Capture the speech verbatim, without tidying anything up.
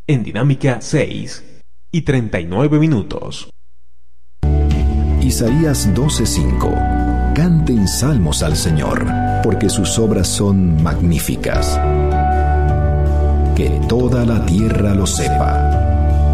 en Dinámica seis y treinta y nueve minutos. Isaías doce cinco. Canten salmos al Señor, porque sus obras son magníficas. Que toda la tierra lo sepa.